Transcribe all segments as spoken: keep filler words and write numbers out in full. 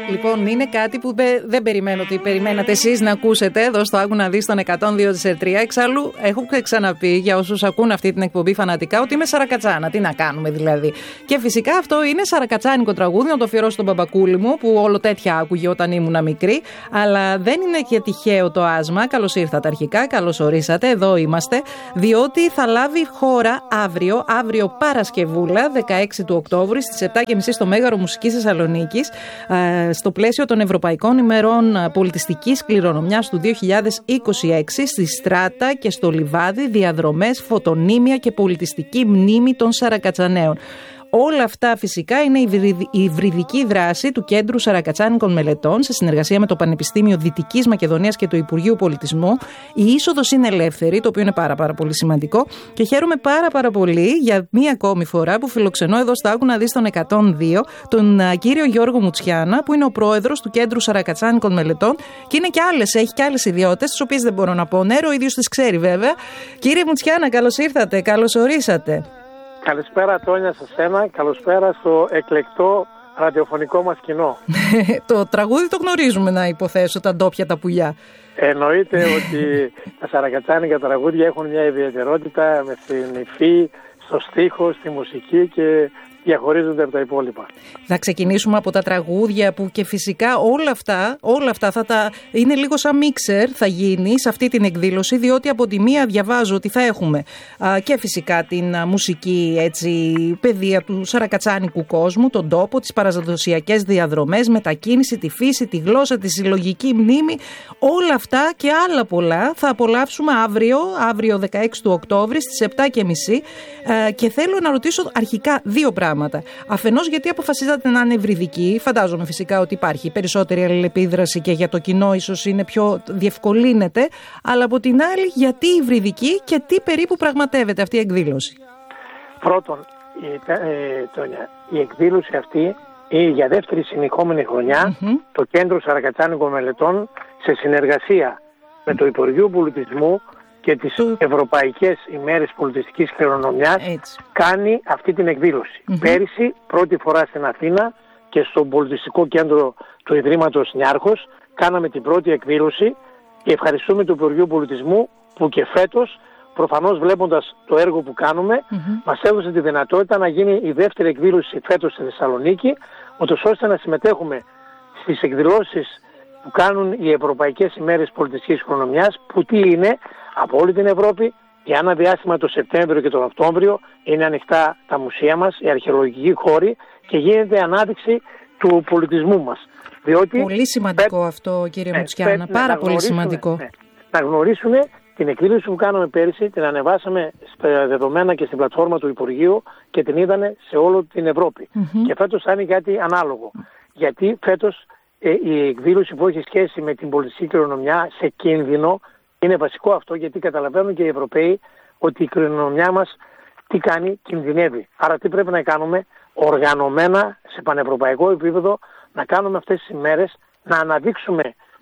Λοιπόν, είναι κάτι που δεν περιμένω ότι περιμένατε εσείς να ακούσετε εδώ στο Άκου να δεις τον εκατόν δύο τέσσερα τρία. Εξάλλου, έχω ξαναπεί για όσους ακούν αυτή την εκπομπή φανατικά ότι είμαι σαρακατσάνα. Τι να κάνουμε δηλαδή. Και φυσικά αυτό είναι σαρακατσάνικο τραγούδι, να το αφιερώσω στον Παπακούλη μου, που όλο τέτοια άκουγε όταν ήμουν μικρή. Αλλά δεν είναι και τυχαίο το άσμα. Καλώς ήρθατε αρχικά, καλώς ορίσατε. Εδώ είμαστε. Διότι θα λάβει χώρα αύριο, αύριο Παρασκευούλα, δεκαέξι του Οκτώβρη, στις επτά και μισή στο Μέγαρο Μουσικής Θεσσαλονίκης, στο πλαίσιο των Ευρωπαϊκών ημερών πολιτιστικής κληρονομιάς του δύο χιλιάδες είκοσι έξι, στη Στράτα και στο Λιβάδι, διαδρομές, φωτονίμια και πολιτιστική μνήμη των Σαρακατσαναίων. Όλα αυτά φυσικά είναι η υβριδική δράση του Κέντρου Σαρακατσάνικων Μελετών σε συνεργασία με το Πανεπιστήμιο Δυτικής Μακεδονίας και το Υπουργείο Πολιτισμού. Η είσοδος είναι ελεύθερη, το οποίο είναι πάρα, πάρα πολύ σημαντικό, και χαίρομαι πάρα πάρα πολύ για μία ακόμη φορά που φιλοξενώ εδώ στο Άκου να δεις τον εκατόν δύο τον κύριο Γιώργο Μουτσιάνα, που είναι ο πρόεδρος του Κέντρου Σαρακατσάνικων Μελετών, και είναι και άλλες, έχει και άλλες ιδιότητες, τις οποίες δεν μπορώ να πω νερό, ο ίδιος τις ξέρει βέβαια. Κύριε Μουτσιάνα, καλώς ήρθατε, καλώς ορίσατε. Καλησπέρα Τόνια σε σένα, καλησπέρα στο εκλεκτό ραδιοφωνικό μας κοινό. Το τραγούδι το γνωρίζουμε, να υποθέσω, τα ντόπια τα πουλιά. Εννοείται ότι τα σαρακατσάνικα τραγούδια έχουν μια ιδιαιτερότητα με στην υφή, στο στίχο, στη μουσική και διαχωρίζονται από τα υπόλοιπα. Θα ξεκινήσουμε από τα τραγούδια που και φυσικά όλα αυτά, όλα αυτά θα τα, είναι λίγο σαν μίξερ θα γίνει σε αυτή την εκδήλωση, διότι από τη μία διαβάζω ότι θα έχουμε α, και φυσικά την α, μουσική έτσι, παιδεία του σαρακατσάνικου κόσμου, τον τόπο, τις παραδοσιακές διαδρομές, μετακίνηση, τη φύση, τη γλώσσα, τη συλλογική μνήμη, όλα αυτά και άλλα πολλά θα απολαύσουμε αύριο, αύριο δεκαέξι του Οκτώβρη στις επτά και μισή, α, και θέλω να ρωτήσω αρχικά δύο πράγματα. Αφενός, γιατί αποφασίσατε να είναι ευρυδική, φαντάζομαι φυσικά ότι υπάρχει περισσότερη αλληλεπίδραση και για το κοινό ίσως είναι πιο διευκολύνεται, αλλά από την άλλη γιατί υβριδική και τι περίπου πραγματεύεται αυτή η εκδήλωση? Πρώτον, η, ε, Τόνια, η εκδήλωση αυτή είναι για δεύτερη συνεχόμενη χρονιά mm-hmm. το Κέντρο Σαρακατσάνικων Μελετών σε συνεργασία με το Υπουργείο Πολιτισμού και τις το... Ευρωπαϊκές ημέρες πολιτιστικής κληρονομιάς Έτσι. κάνει αυτή την εκδήλωση. Mm-hmm. Πέρυσι, πρώτη φορά στην Αθήνα και στο πολιτιστικό κέντρο του Ιδρύματος Νιάρχος, κάναμε την πρώτη εκδήλωση και ευχαριστούμε το Υπουργείο Πολιτισμού που και φέτος, προφανώς βλέποντας το έργο που κάνουμε, mm-hmm. μας έδωσε τη δυνατότητα να γίνει η δεύτερη εκδήλωση φέτος στη Θεσσαλονίκη, ούτως ώστε να συμμετέχουμε στις εκδηλώσεις που κάνουν οι Ευρωπαϊκές ημέρες πολιτιστικής κληρονομιάς, που τι είναι, από όλη την Ευρώπη. Για ένα διάστημα το Σεπτέμβριο και τον Οκτώβριο είναι ανοιχτά τα μουσεία μας, οι αρχαιολογικοί χώροι, και γίνεται ανάδειξη του πολιτισμού μας. Διότι πολύ σημαντικό πέ... αυτό, κύριε ναι, Μουτσιάνα, πάρα να πολύ σημαντικό. Ναι, να γνωρίσουμε την εκδήλωση που κάναμε πέρυσι, την ανεβάσαμε στα δεδομένα και στην πλατφόρμα του Υπουργείου και την είδανε σε όλη την Ευρώπη. Mm-hmm. Και φέτος θα είναι κάτι ανάλογο. Γιατί φέτος ε, η εκδήλωση που έχει σχέση με την πολιτιστική κληρονομιά σε κίνδυνο, είναι βασικό αυτό, γιατί καταλαβαίνουν και οι Ευρωπαίοι ότι η κληρονομιά μας τι κάνει, κινδυνεύει. Άρα τι πρέπει να κάνουμε οργανωμένα σε πανευρωπαϊκό επίπεδο, να κάνουμε αυτές τις ημέρες, να αναδείξουμε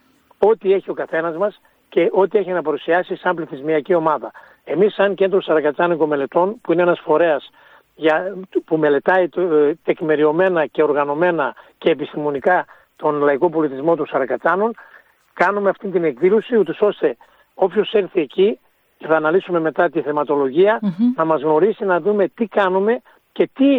ό,τι έχει ο καθένας μας και ό,τι έχει να παρουσιάσει σαν πληθυσμιακή ομάδα. Εμείς σαν Κέντρο Σαρακατσάνικων Μελετών, που είναι ένας φορέας για, που μελετάει τεκμηριωμένα και οργανωμένα και επιστημονικά τον λαϊκό πολιτισμό των Σαρακατσάνων, κάνουμε αυτή την εκδήλωση ούτως ώστε όποιος έρθει εκεί, και θα αναλύσουμε μετά τη θεματολογία, mm-hmm. να μας γνωρίσει, να δούμε τι κάνουμε και τι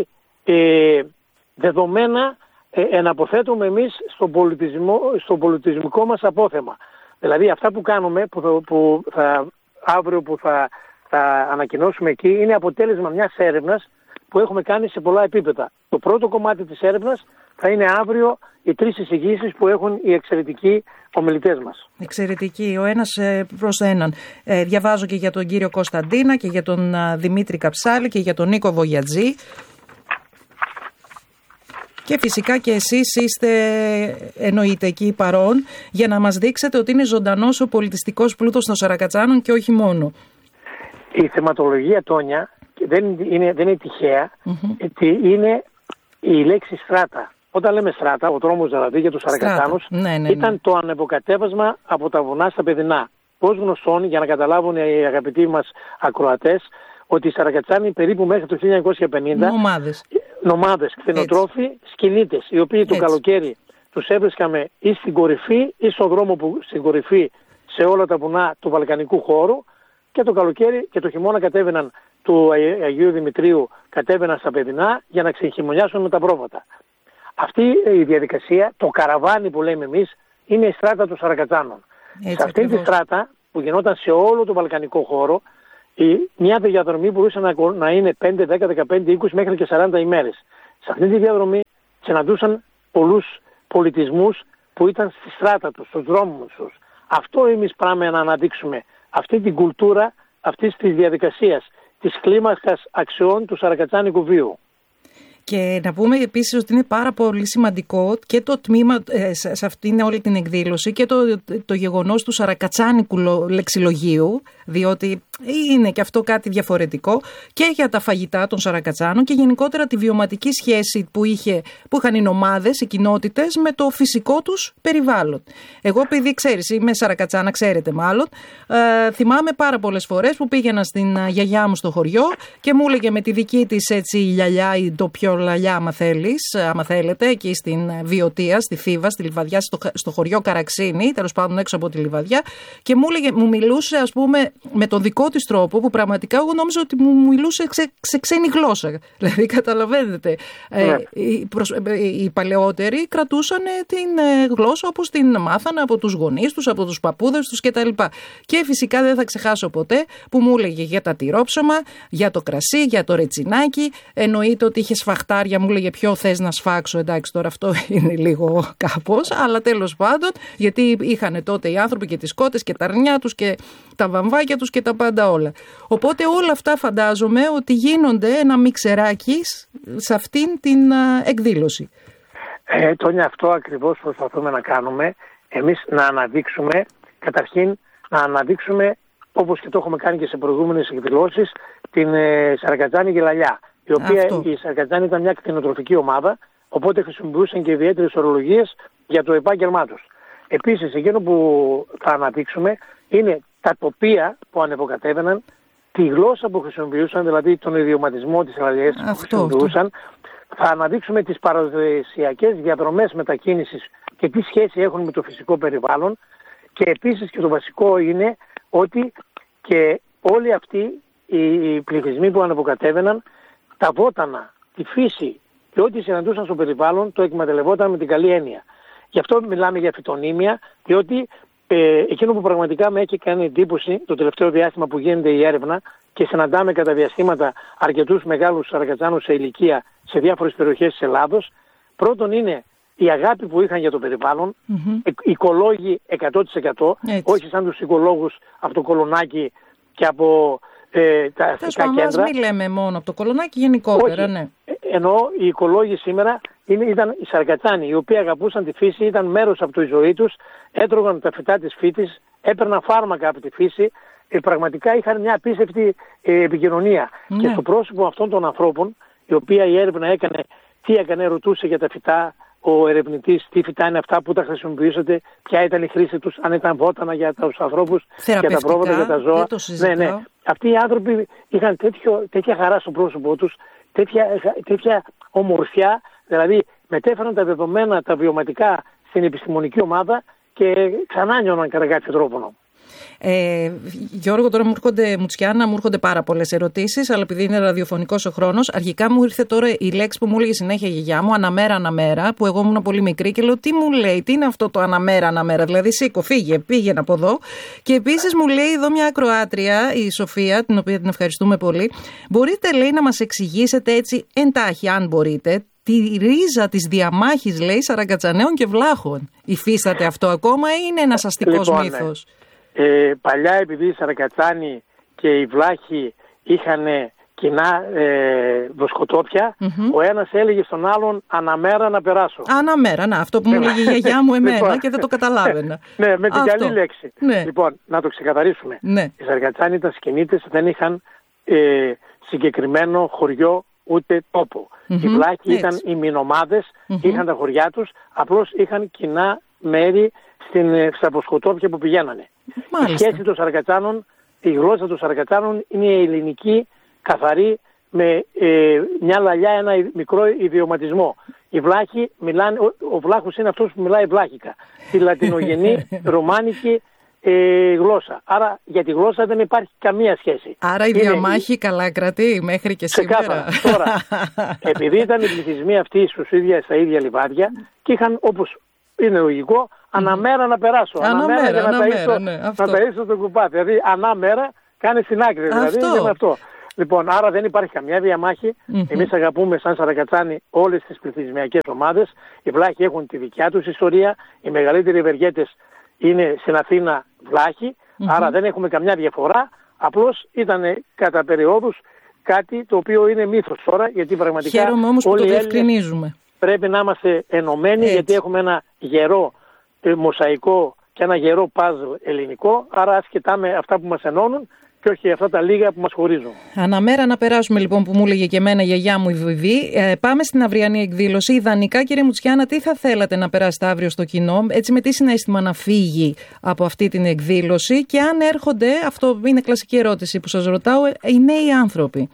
ε, δεδομένα ε, εναποθέτουμε εμείς στον, πολιτισμό, στον πολιτισμικό μας απόθεμα. Δηλαδή αυτά που κάνουμε, που, θα, που θα, αύριο που θα, θα ανακοινώσουμε εκεί, είναι αποτέλεσμα μιας έρευνας που έχουμε κάνει σε πολλά επίπεδα. Το πρώτο κομμάτι της έρευνας θα είναι αύριο οι τρεις εισηγήσεις που έχουν οι εξαιρετικοί ομιλητές μας. Εξαιρετικοί, ο ένας προς έναν. Ε, διαβάζω και για τον κύριο Κωνσταντίνα και για τον α, Δημήτρη Καψάλη και για τον Νίκο Βογιατζή. Και φυσικά και εσείς είστε, εννοείται, εκεί παρόν για να μας δείξετε ότι είναι ζωντανός ο πολιτιστικός πλούτος των Σαρακατσάνων και όχι μόνο. Η θεματολογία, Τόνια, δεν είναι, δεν είναι τυχαία, mm-hmm. είναι η λέξη στράτα. Όταν λέμε στράτα, ο δρόμος δηλαδή για τους Σαρακατσάνους, ναι, ναι, ναι. ήταν το ανεβοκατέβασμα από τα βουνά στα παιδινά. Πώς γνωστόν, για να καταλάβουν οι αγαπητοί μας ακροατές, ότι οι Σαρακατσάνοι περίπου μέχρι το χίλια εννιακόσια πενήντα νομάδες, νομάδες κτηνοτρόφοι, σκηνίτες, οι οποίοι το καλοκαίρι τους έβρισκαμε ή στην κορυφή ή στον δρόμο που στην κορυφή σε όλα τα βουνά του βαλκανικού χώρου, και το καλοκαίρι και το χειμώνα κατέβαιναν του Αγίου Δημητρίου, κατέβαιναν στα Παιδινά για να ξεχειμωνιάσουν με τα πρόβατα. Αυτή η διαδικασία, το καραβάνι που λέμε εμείς, είναι η στράτα των Σαρακατσάνων. Έτσι, σε αυτή τη στράτα που γινόταν σε όλο το βαλκανικό χώρο, η, μια διαδρομή μπορούσε να, να είναι πέντε, δέκα, δεκαπέντε, είκοσι μέχρι και σαράντα ημέρες. Σε αυτή τη διαδρομή συναντούσαν πολλούς πολιτισμούς που ήταν στη στράτα τους, στους δρόμους τους. Αυτό εμείς πάμε να αναδείξουμε, αυτή την κουλτούρα αυτής της διαδικασίας, της κλίμακας αξιών του σαρακατσάνικου βίου. Και να πούμε επίσης ότι είναι πάρα πολύ σημαντικό και το τμήμα, ε, σε αυτήν όλη την εκδήλωση, και το, το γεγονός του σαρακατσάνικου λεξιλογίου, διότι είναι και αυτό κάτι διαφορετικό και για τα φαγητά των Σαρακατσάνων και γενικότερα τη βιωματική σχέση που, είχε, που είχαν οι νομάδες, οι κοινότητες με το φυσικό τους περιβάλλον. Εγώ, επειδή ξέρεις, είμαι Σαρακατσάνα, ξέρετε μάλλον, ε, θυμάμαι πάρα πολλές φορές που πήγαινα στην γιαγιά μου στο χωριό και μου έλεγε με τη δική της έτσι λιαλιά ή το πιο λαλιά, άμα θέλεις, άμα θέλετε, εκεί στην Βιωτία, στη Θήβα, στη Λιβαδιά, στο, στο χωριό Καραξίνη, τέλος πάντων έξω από τη Λιβαδιά, και μου, έλεγε, μου μιλούσε, ας πούμε, με τον δικό της τρόπο, που πραγματικά εγώ νόμιζα ότι μου μιλούσε σε, σε ξένη γλώσσα. Δηλαδή, καταλαβαίνετε, ναι. ε, οι, προσ, ε, οι παλαιότεροι κρατούσαν την ε, γλώσσα όπως την μάθανε από τους γονείς τους, από τους παππούδες τους κτλ. Και φυσικά δεν θα ξεχάσω ποτέ που μου έλεγε για τα τυρόψωμα, για το κρασί, για το ρετσινάκι. Εννοείται ότι είχε σφαχτάρια, μου έλεγε ποιο θες να σφάξω. Εντάξει, τώρα αυτό είναι λίγο κάπως, αλλά τέλος πάντων, γιατί είχαν τότε οι άνθρωποι και τις κότες και τα αρνιά τους και τα βαμβάκια τους και τα πάντα όλα. Οπότε όλα αυτά φαντάζομαι ότι γίνονται ένα μιξεράκι σε αυτήν την εκδήλωση. Ε, Τόνια, αυτό ακριβώς προσπαθούμε να κάνουμε. Εμείς να αναδείξουμε, καταρχήν να αναδείξουμε, όπως και το έχουμε κάνει και σε προηγούμενες εκδηλώσεις, την ε, Σαρακατσάνικη λαλιά, η οποία αυτό. Η Σαρακατσάνη ήταν μια κτηνοτροφική ομάδα, οπότε χρησιμοποιούσαν και ιδιαίτερες ορολογίες για το επάγγελμά τους. Επίσης, εκείνο που θα αναδείξουμε είναι τα τοπία που ανεβοκατέβαιναν, τη γλώσσα που χρησιμοποιούσαν, δηλαδή τον ιδιωματισμό της λαλιές που χρησιμοποιούσαν. Αυτό. Θα αναδείξουμε τις παραδοσιακές διαδρομές μετακίνησης και τι σχέση έχουν με το φυσικό περιβάλλον. Και επίσης και το βασικό είναι ότι και όλοι αυτοί οι πληθυσμοί που ανεβοκατέβαιναν, τα βότανα, τη φύση και ό,τι συναντούσαν στο περιβάλλον το εκμεταλλευόταν με την καλή έννοια. Γι' αυτό μιλάμε για φυτονύμια, διότι ε, εκείνο που πραγματικά με έχει κάνει εντύπωση το τελευταίο διάστημα που γίνεται η έρευνα και συναντάμε κατά διαστήματα αρκετούς μεγάλους Σαρακατσάνους σε ηλικία σε διάφορες περιοχές της Ελλάδος, πρώτον είναι η αγάπη που είχαν για το περιβάλλον, mm-hmm. οικολόγοι εκατό τοις εκατό, έτσι. Όχι σαν τους οικολόγους από το Κολονάκι και από ε, τα αστικά κέντρα. Μην λέμε μόνο από το Κολονάκι, γενικότερα, όχι. Ναι. Ενώ οι οικολόγοι σήμερα είναι, ήταν οι Σαρακατσάνοι, οι οποίοι αγαπούσαν τη φύση, ήταν μέρος από τη ζωή τους, έτρωγαν τα φυτά της φύτης, έπαιρναν φάρμακα από τη φύση, ε, πραγματικά είχαν μια απίστευτη ε, επικοινωνία. Ναι. Και στο πρόσωπο αυτών των ανθρώπων, η οποία η έρευνα έκανε, τι έκανε, ρωτούσε για τα φυτά, ο ερευνητής, τι φυτά είναι αυτά που τα χρησιμοποιούσατε, ποια ήταν η χρήση τους, αν ήταν βότανα για τους ανθρώπους, για τα πρόβατα, για τα ζώα. Ναι, ναι. Αυτοί οι άνθρωποι είχαν τέτοιο, τέτοια χαρά στο πρόσωπό τους, τέτοια, τέτοια ομορφιά, δηλαδή μετέφεραν τα δεδομένα, τα βιωματικά στην επιστημονική ομάδα και ξανά νιώναν κατά κάποιο τρόπο. Ε, Γιώργο, τώρα μου έρχονται, Μουτσιάνα, μου έρχονται πάρα πολλές ερωτήσεις, αλλά επειδή είναι ραδιοφωνικός ο χρόνος, αρχικά μου ήρθε τώρα η λέξη που μου έλεγε συνέχεια η γιαγιά μου, αναμέρα, αναμέρα, που εγώ ήμουν πολύ μικρή και λέω τι μου λέει, τι είναι αυτό το αναμέρα, αναμέρα, δηλαδή σήκω, φύγε, πήγαινε από εδώ. Και επίσης μου λέει εδώ μια ακροάτρια, η Σοφία, την οποία την ευχαριστούμε πολύ, μπορείτε, λέει, να μας εξηγήσετε έτσι εντάχει, αν μπορείτε, τη ρίζα της διαμάχης, λέει, Σαρακατσαναίων και Βλάχων. Υφίσταται αυτό ακόμα ή είναι ένας αστικός λοιπόν, μύθος? Ε, παλιά, επειδή οι Σαρακατσάνοι και οι Βλάχοι είχαν κοινά ε, βοσκοτόπια, mm-hmm. ο ένας έλεγε στον άλλον αναμέρα να περάσω. Αναμέρα, να, αυτό που μου έλεγε η γιαγιά μου εμένα λοιπόν, και δεν το καταλάβαινα. Ναι, με την αυτό. Καλή λέξη. Ναι. Λοιπόν, να το ξεκαθαρίσουμε. Ναι. Οι Σαρακατσάνοι ήταν σκηνίτες, δεν είχαν ε, συγκεκριμένο χωριό ούτε τόπο. Mm-hmm. Οι Βλάχοι έτσι. Ήταν οι μηνομάδες, mm-hmm. είχαν τα χωριά τους, απλώς είχαν κοινά μέρη στην, στα βοσκοτόπια που πηγαίνανε. Μάλιστα. Η σχέση των Σαρακατσάνων, η γλώσσα των Σαρακατσάνων είναι η ελληνική, καθαρή, με ε, μια λαλιά, ένα μικρό ιδιωματισμό. Οι βλάχοι μιλάνε, ο, ο βλάχος είναι αυτός που μιλάει βλάχικα. Τη λατινογενή ρωμάνικη ε, γλώσσα. Άρα για τη γλώσσα δεν υπάρχει καμία σχέση. Άρα η είναι, διαμάχη καλά κρατεί μέχρι και σήμερα. Τώρα, επειδή ήταν οι πληθυσμοί αυτοί στους ίδια, στα ίδια λιβάδια και είχαν, όπως είναι λογικό, αναμέρα να περάσω. Αναμέρα, αναμέρα για αναμέρα, να ναι, ταΐσω τον κουπάτι. Δηλαδή ανάμερα κάνει στην άκρη. Δηλαδή, αυτό. με αυτό. Λοιπόν, άρα δεν υπάρχει καμιά διαμάχη. Mm-hmm. Εμείς αγαπούμε σαν Σαρακατσάνοι όλες τις πληθυσμιακές ομάδες. Οι βλάχοι έχουν τη δικιά τους ιστορία. Οι μεγαλύτεροι ευεργέτες είναι στην Αθήνα βλάχοι. Mm-hmm. Άρα δεν έχουμε καμιά διαφορά. Απλώς ήταν κατά περιόδους κάτι το οποίο είναι μύθος τώρα. Γιατί πραγματικά χαίρομαι όμως που το διευκρινίζουμε. Πρέπει να είμαστε ενωμένοι. Έτσι. Γιατί έχουμε ένα γερό ε, μοσαϊκό και ένα γερό παζλ ελληνικό. Άρα ας κοιτάμε αυτά που μας ενώνουν και όχι αυτά τα λίγα που μας χωρίζουν. Αναμέρα να περάσουμε λοιπόν, που μου έλεγε και εμένα η γιαγιά μου η Βιβί. Ε, πάμε στην αυριανή εκδήλωση. Ιδανικά, κύριε Μουτσιάνα, τι θα θέλατε να περάσετε αύριο στο κοινό, έτσι με τι συναίσθημα να φύγει από αυτή την εκδήλωση, και αν έρχονται, αυτό είναι κλασική ερώτηση που σας ρωτάω, οι νέοι άνθρωποι.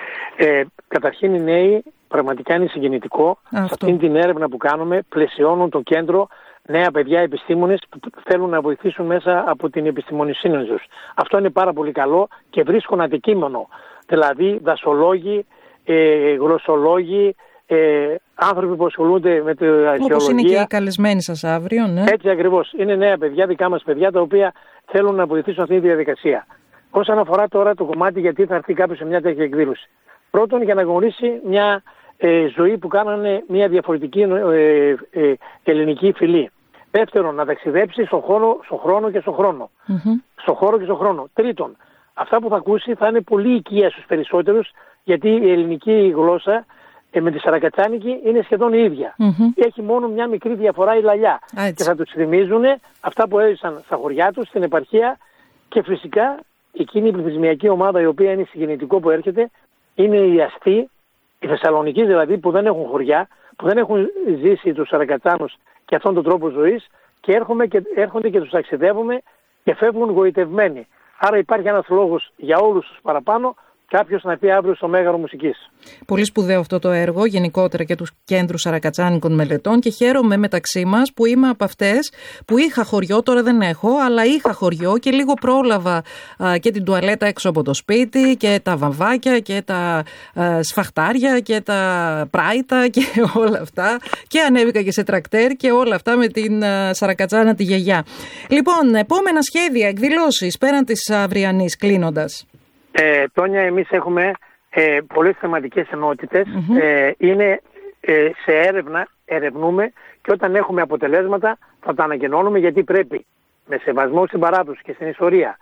Ε, καταρχήν οι νέοι πραγματικά είναι συγκινητικό. Αυτό. Σε αυτήν την έρευνα που κάνουμε πλαισιώνουν το κέντρο νέα παιδιά επιστήμονες που θέλουν να βοηθήσουν μέσα από την επιστημονισύνη τους. Αυτό είναι πάρα πολύ καλό και βρίσκουν αντικείμενο. Δηλαδή δασολόγοι, ε, γλωσσολόγοι, ε, άνθρωποι που ασχολούνται με την αρχαιολογία. Όπως είναι και οι καλεσμένοι σας αύριο, ναι. Έτσι ακριβώς. Είναι νέα παιδιά, δικά μας παιδιά, τα οποία θέλουν να βοηθήσουν αυτή τη διαδικασία. Όσον αφορά τώρα το κομμάτι γιατί θα έρθει κάποιος σε μια τέτοια εκδήλωση. Πρώτον, για να γνωρίσει μια ε, ζωή που κάνανε μια διαφορετική ε, ε, ελληνική φυλή. Δεύτερον, να ταξιδέψει στον χώρο, στον χρόνο και στον χρόνο. Mm-hmm. Στον χώρο και στον χρόνο. Τρίτον, αυτά που θα ακούσει θα είναι πολύ οικεία στους περισσότερους, γιατί η ελληνική γλώσσα ε, με τη σαρακατσάνικη είναι σχεδόν η ίδια. Mm-hmm. Έχει μόνο μια μικρή διαφορά η λαλιά. Έτσι. Και θα τους θυμίζουν αυτά που έζησαν στα χωριά τους, στην επαρχία, και φυσικά εκείνη η πληθυσμιακή ομάδα η οποία είναι συγκινητικό που έρχεται είναι οι αστεί, οι Θεσσαλονικοί δηλαδή, που δεν έχουν χωριά, που δεν έχουν ζήσει τους Σαρακατσάνους και αυτόν τον τρόπο ζωής, και, έρχομαι και έρχονται και τους ταξιδεύουμε και φεύγουν γοητευμένοι. Άρα υπάρχει ένας λόγος για όλους τους παραπάνω κάποιος να πει αύριο στο Μέγαρο Μουσικής. Πολύ σπουδαίο αυτό το έργο, γενικότερα και του Κέντρου Σαρακατσάνικων Μελετών, και χαίρομαι μεταξύ μας που είμαι από αυτές που είχα χωριό, τώρα δεν έχω, αλλά είχα χωριό και λίγο πρόλαβα α, και την τουαλέτα έξω από το σπίτι και τα βαμβάκια και τα α, σφαχτάρια και τα πράιτα και όλα αυτά, και ανέβηκα και σε τρακτέρ και όλα αυτά με την α, Σαρακατσάνα τη γιαγιά. Λοιπόν, επόμενα σχέδια, εκδηλώσεις πέραν της αυριανής, κλείνοντας. Ε, Τόνια, εμείς έχουμε ε, πολλές θεματικές ενότητες. Mm-hmm. Ε, είναι ε, σε έρευνα, ερευνούμε, και όταν έχουμε αποτελέσματα θα τα ανακοινώνουμε, γιατί πρέπει με σεβασμό στην παράδοση και στην ιστορία,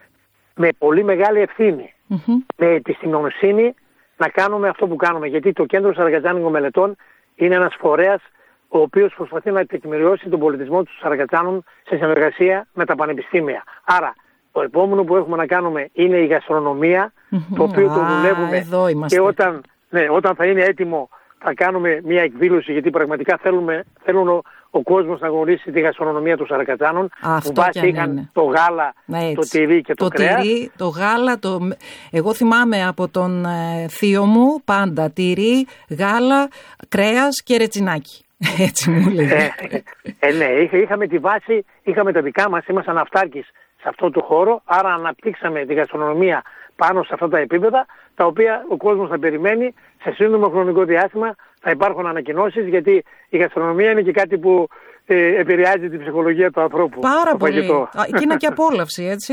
με πολύ μεγάλη ευθύνη, mm-hmm. με επιστημονοσύνη να κάνουμε αυτό που κάνουμε. Γιατί το Κέντρο Σαρακατσάνικων Μελετών είναι ένας φορέας ο οποίος προσπαθεί να τεκμηριώσει τον πολιτισμό του Σαρακατσάνων σε συνεργασία με τα πανεπιστήμια. Άρα, το επόμενο που έχουμε να κάνουμε είναι η γαστρονομία, mm-hmm. το οποίο το δουλεύουμε, και όταν, ναι, όταν θα είναι έτοιμο θα κάνουμε μια εκδήλωση, γιατί πραγματικά θέλουμε, θέλουν ο, ο κόσμος να γνωρίσει τη γαστρονομία των Σαρακατσάνων. Αυτό που βάσει είχαν είναι. Το γάλα, ναι, το τυρί και το, το κρέας. Τυρί, το γάλα, το... Εγώ θυμάμαι από τον ε, θείο μου πάντα τυρί, γάλα, κρέας και ρετσινάκι. Έτσι μου λέει. Ε, ε, ναι, είχα, είχαμε τη βάση, είχαμε τα δικά μας, ήμασταν αυτάρκης σε αυτό το χώρο, άρα αναπτύξαμε τη γαστρονομία πάνω σε αυτά τα επίπεδα, τα οποία ο κόσμος θα περιμένει. Σε σύντομο χρονικό διάστημα θα υπάρχουν ανακοινώσεις, γιατί η γαστρονομία είναι και κάτι που ε, επηρεάζει την ψυχολογία του ανθρώπου. Πάρα πολύ. Και είναι και απόλαυση, έτσι.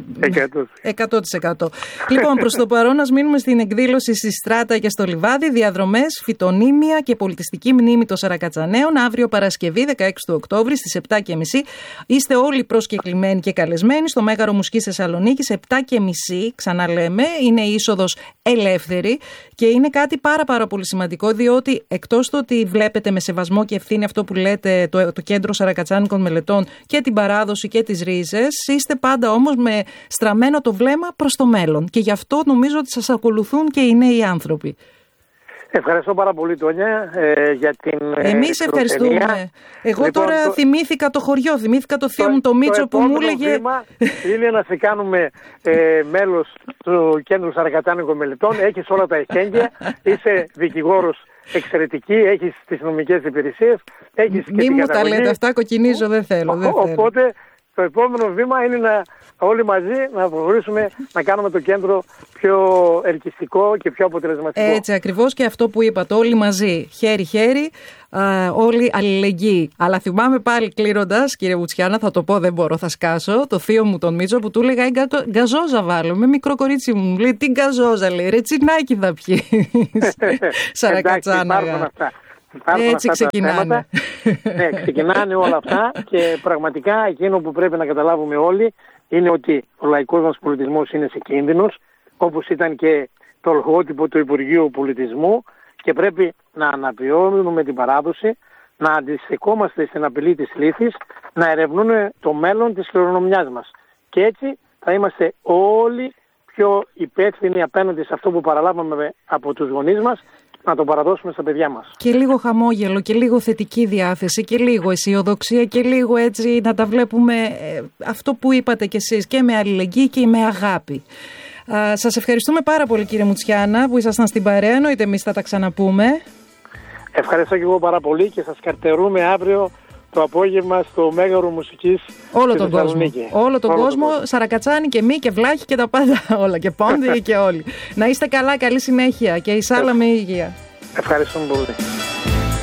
εκατό τοις εκατό. Λοιπόν, προς το παρόν, ας μείνουμε στην εκδήλωση στη Στράτα και στο Λιβάδι. Διαδρομές, φυτονύμια και πολιτιστική μνήμη των Σαρακατσαναίων. Αύριο Παρασκευή, δεκαέξι του Οκτώβρη, στις επτά και μισή. Είστε όλοι προσκεκλημένοι και καλεσμένοι στο Μέγαρο Μουσικής Θεσσαλονίκης. επτά και μισή, ξαναλέμε, είναι η είσοδος ελεύθερη, και είναι κάτι πάρα πάρα πολύ σημαντικό, διότι εκτός του ότι βλέπετε με σεβασμό και ευθύνη αυτό που λέτε το, το Κέντρο Σαρακατσάνικων Μελετών και την παράδοση και τις ρίζες, είστε πάντα όμως με στραμμένο το βλέμμα προς το μέλλον, και γι' αυτό νομίζω ότι σας ακολουθούν και οι νέοι άνθρωποι. Ευχαριστώ πάρα πολύ, Τόνια, ε, για την. Εμείς ευχαριστούμε. Εγώ λοιπόν, τώρα το... θυμήθηκα το χωριό, θυμήθηκα το θείο το, μου το Μίτσο το που μου έλεγε. Το είναι να σε κάνουμε ε, μέλος του Κέντρου Σαρακατσάνικων Μελετών. Έχεις όλα τα εχέγγυα, είσαι δικηγόρος εξαιρετική, έχεις τις νομικές υπηρεσίες, έχεις και Μη την μου καταγωγή. τα λέτε αυτά, κοκκινίζω, δεν θέλω. Δεν Ο, οπότε θέλω. το επόμενο βήμα είναι να όλοι μαζί να προχωρήσουμε να κάνουμε το κέντρο πιο ελκυστικό και πιο αποτελεσματικό. Έτσι ακριβώς, και αυτό που είπατε, όλοι μαζί, χέρι-χέρι, α, όλοι αλληλεγγύοι. Αλλά θυμάμαι πάλι κλείνοντας, κύριε Βουτσιάνα, θα το πω, δεν μπορώ, θα σκάσω, το θείο μου τον Μίτσο που του έλεγα γκαζόζα βάλω, με μικρό κορίτσι μου, λέει τι γκαζόζα, λέει, ρετσινάκι θα πιείς. Σαρακατσάνα. Έτσι ξεκινάνε. Ναι, ξεκινάνε όλα αυτά και πραγματικά εκείνο που πρέπει να καταλάβουμε όλοι είναι ότι ο λαϊκός μας πολιτισμός είναι σε κίνδυνος, όπως ήταν και το λογότυπο του Υπουργείου Πολιτισμού, και πρέπει να αναπληρώνουμε την παράδοση, να αντιστεκόμαστε στην απειλή της λύθης, να ερευνούμε το μέλλον της κληρονομιάς μας. Και έτσι θα είμαστε όλοι πιο υπεύθυνοι απέναντι σε αυτό που παραλάβαμε από τους γονείς μας, να το παραδώσουμε στα παιδιά μας. Και λίγο χαμόγελο και λίγο θετική διάθεση και λίγο αισιοδοξία και λίγο έτσι να τα βλέπουμε, ε, αυτό που είπατε κι εσείς, και με αλληλεγγύη και με αγάπη. Α, σας ευχαριστούμε πάρα πολύ, κύριε Μουτσιάνα, που ήσασταν στην παρέα, εννοείται εμείς θα τα ξαναπούμε. Ευχαριστώ και εγώ πάρα πολύ και σας καρτερούμε αύριο το απόγευμα στο Μέγαρο Μουσικής. Όλο τον κόσμο. Όλο τον Όλο κόσμο, κόσμο. Σαρακατσάνη και μη και Βλάχη και τα πάντα όλα. Και Πόντι και όλοι. Να είστε καλά, καλή συνέχεια και εισάλα με υγεία. Ευχαριστούμε πολύ.